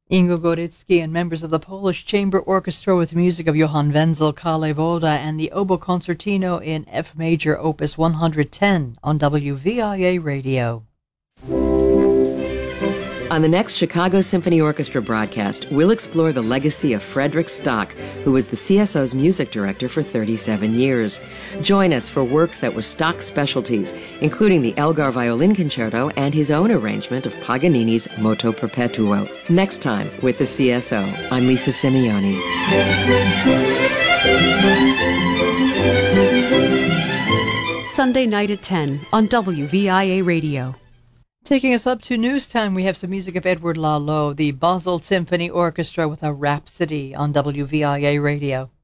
Ingo Goritsky and members of the Polish Chamber Orchestra with music of Johann Wenzel Kalevoda and the Oboe Concertino in F Major Opus 110 on WVIA Radio. On the next Chicago Symphony Orchestra broadcast, we'll explore the legacy of Frederick Stock, who was the CSO's music director for 37 years. Join us for works that were Stock's specialties, including the Elgar Violin Concerto and his own arrangement of Paganini's Moto Perpetuo. Next time with the CSO, I'm Lisa Simeoni. Sunday night at 10 on WVIA Radio. Taking us up to news time, we have some music of Edward Lalo, the Basel Symphony Orchestra with a Rhapsody on WVIA Radio.